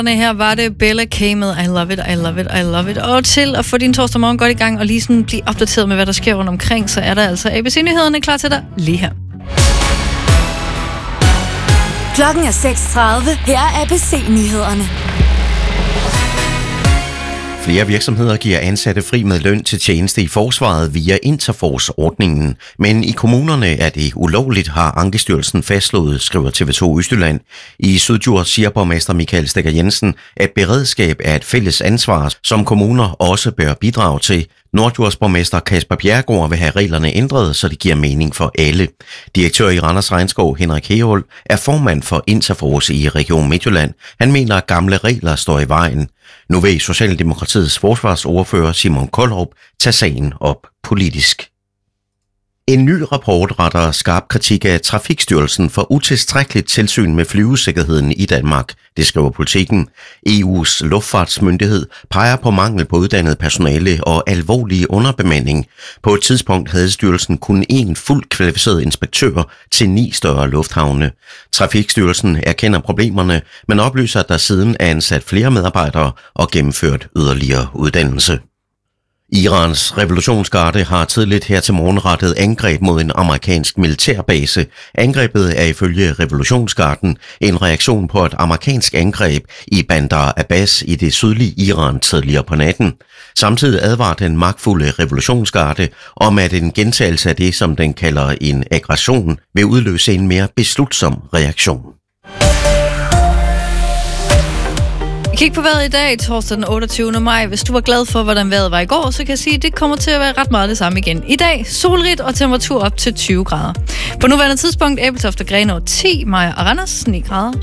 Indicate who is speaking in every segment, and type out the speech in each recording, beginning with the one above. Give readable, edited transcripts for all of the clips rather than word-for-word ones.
Speaker 1: Her var det Bella K med I Love It, I Love It, I Love It. Og til at få din torsdag morgen godt i gang og lige sådan blive opdateret med, hvad der sker rundt omkring, så er der altså ABC-nyhederne klar til dig lige her.
Speaker 2: Klokken er 6:30. Her er ABC-nyhederne.
Speaker 3: Flere virksomheder giver ansatte fri med løn til tjeneste i forsvaret via Interforce-ordningen. Men i kommunerne er det ulovligt, har Ankestyrelsen fastslået, skriver TV2 Østjylland. I Syddjurs siger borgmester Michael Stikker Jensen, at beredskab er et fælles ansvar, som kommuner også bør bidrage til. Nordjords borgmester Kasper Bjerregaard vil have reglerne ændret, så det giver mening for alle. Direktør i Randers Regnskov, Henrik Herold, er formand for Interforce i Region Midtjylland. Han mener, at gamle regler står i vejen. Nu vil Socialdemokratiets forsvarsordfører Simon Koldrup tage sagen op politisk. En ny rapport retter skarp kritik af Trafikstyrelsen for utilstrækkeligt tilsyn med flyvesikkerheden i Danmark. Det skriver Politiken. EU's luftfartsmyndighed peger på mangel på uddannet personale og alvorlig underbemanding. På et tidspunkt havde styrelsen kun én fuldt kvalificeret inspektør til 9 større lufthavne. Trafikstyrelsen erkender problemerne, men oplyser, at der siden er ansat flere medarbejdere og gennemført yderligere uddannelse. Irans revolutionsgarde har tidligt her til morgen rettet angreb mod en amerikansk militærbase. Angrebet er ifølge revolutionsgarden en reaktion på et amerikansk angreb i Bandar Abbas i det sydlige Iran tidligere på natten. Samtidig advarer den magtfulde revolutionsgarde om, at en gentagelse af det, som den kalder en aggression, vil udløse en mere beslutsom reaktion.
Speaker 1: Kig på vejret i dag, torsdag den 28. maj. Hvis du var glad for, hvordan vejret var i går, så kan jeg sige, at det kommer til at være ret meget det samme igen. I dag, solrigt og temperatur op til 20 grader. På nuværende tidspunkt, Ebeltoft og Grenaa 10, Maja og Randers 9 grader.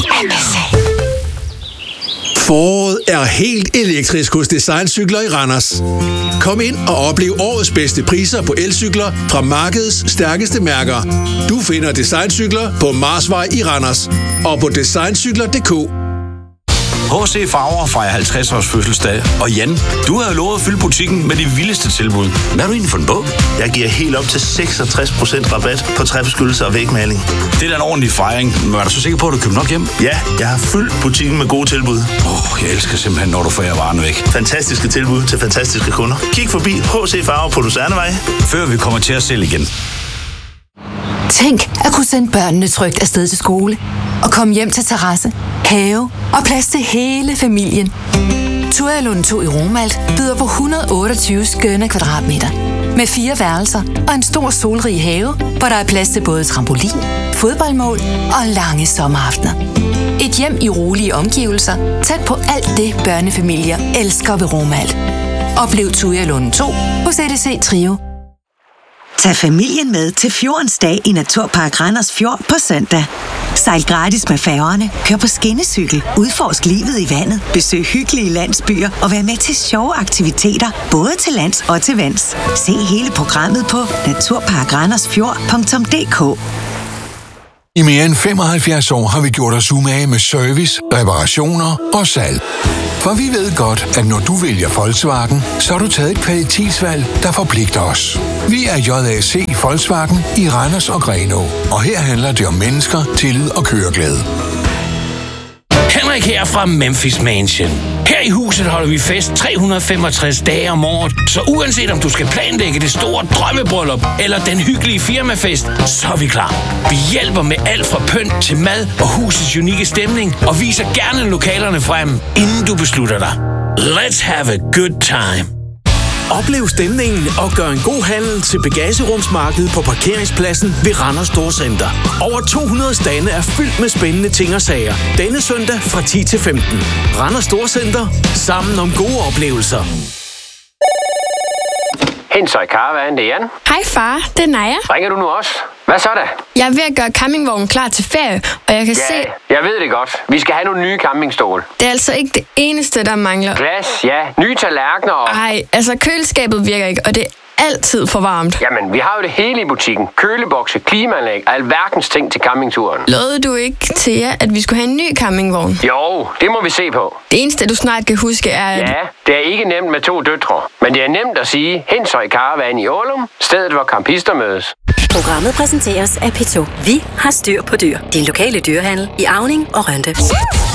Speaker 4: Foråret er helt elektrisk hos Designcykler i Randers. Kom ind og oplev årets bedste priser på elcykler fra markedets stærkeste mærker. Du finder Designcykler på Marsvej i Randers og på designcykler.dk.
Speaker 5: H.C. Favre fejrer 50 års fødselsdag. Og Jan, du har jo lovet at fylde butikken med de vildeste tilbud. Hvad har du egentlig fundet på?
Speaker 6: Jeg giver helt op til 66% rabat på træbeskyttelse og vægmaling.
Speaker 5: Det er da en ordentlig fejring. Men er du så sikker på, at du køber nok hjem?
Speaker 6: Ja, jeg har fyldt butikken med gode tilbud.
Speaker 5: Jeg elsker simpelthen, når du får varerne væk.
Speaker 6: Fantastiske tilbud til fantastiske kunder. Kig forbi H.C. Favre på Lusernevej,
Speaker 5: før vi kommer til at sælge igen.
Speaker 2: Tænk at kunne sende børnene trygt afsted til skole og komme hjem til terrasse, have og plads til hele familien. Tualund 2 i Romalt byder på 128 skønne kvadratmeter med 4 værelser og en stor solrig have, hvor der er plads til både trampolin, fodboldmål og lange sommeraftener. Et hjem i rolige omgivelser, tæt på alt det børnefamilier elsker ved Romalt. Oplev Tualund 2 hos EDC Trio.
Speaker 7: Tag familien med til Fjordens Dag i Naturpark Randers Fjord på søndag. Sejl gratis med færgerne, kør på skinnecykel, udforsk livet i vandet, besøg hyggelige landsbyer og vær med til sjove aktiviteter, både til lands og til vands. Se hele programmet på naturparkrandersfjord.dk.
Speaker 8: I mere end 75 år har vi gjort os umage med service, reparationer og salg. For vi ved godt, at når du vælger Volkswagen, så har du taget et kvalitetsvalg, der forpligter os. Vi er JAC Volkswagen i Randers og Grenaa, og her handler det om mennesker, tillid og køreglæde.
Speaker 9: Henrik her fra Memphis Mansion. Her i huset holder vi fest 365 dage om året, så uanset om du skal planlægge det store drømmebryllup eller den hyggelige firmafest, så er vi klar. Vi hjælper med alt fra pynt til mad og husets unikke stemning, og viser gerne lokalerne frem, inden du beslutter dig. Let's have a good time.
Speaker 10: Oplev stemningen og gør en god handel til bagagerumsmarkedet på parkeringspladsen ved Randers Storcenter. Over 200 stande er fyldt med spændende ting og sager. Denne søndag fra 10 til 15. Randers Storcenter. Sammen om gode oplevelser.
Speaker 11: Hensøj Caravan, det er Jan.
Speaker 12: Hej far, det er Naja.
Speaker 11: Ringer du nu også? Hvad så da?
Speaker 12: Jeg er ved at gøre campingvognen klar til ferie, og jeg kan se...
Speaker 11: jeg ved det godt. Vi skal have nogle nye campingstole.
Speaker 12: Det er altså ikke det eneste, der mangler.
Speaker 11: Glas, ja. Nye tallerkener og...
Speaker 12: Ej, altså køleskabet virker ikke, og det er altid for varmt.
Speaker 11: Jamen, vi har jo det hele i butikken. Kølebokse, klimaanlæg og alverdens ting til campingturen.
Speaker 12: Lovede du ikke til jer, at vi skulle have en ny campingvogn?
Speaker 11: Jo, det må vi se på.
Speaker 12: Det eneste, du snart kan huske, er... At...
Speaker 11: Ja, det er ikke nemt med 2 døtre. Men det er nemt at sige Hensøj Caravan i Ålum, stedet hvor campister mødes.
Speaker 13: Programmet præsenteres af P2. Vi har styr på dyr. Din lokale dyrehandel i Auning og Rønde.